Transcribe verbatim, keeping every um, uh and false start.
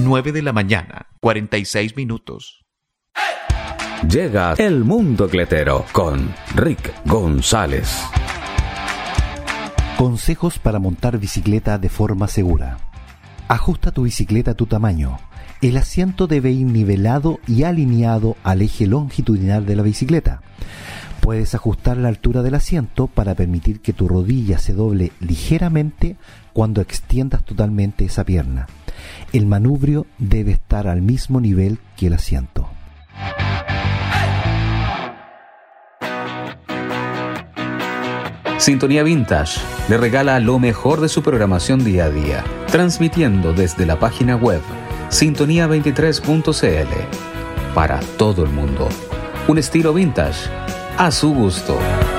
nueve de la mañana, cuarenta y seis minutos. Llega El Mundo Cletero con Rick González. Consejos para montar bicicleta de forma segura. Ajusta tu bicicleta a tu tamaño. El asiento debe ir nivelado y alineado al eje longitudinal de la bicicleta. Puedes ajustar la altura del asiento para permitir que tu rodilla se doble ligeramente cuando extiendas totalmente esa pierna. El manubrio debe estar al mismo nivel que el asiento. Sintonía Vintage le regala lo mejor de su programación día a día, transmitiendo desde la página web sintonía veintitrés punto c l para todo el mundo. Un estilo vintage a su gusto.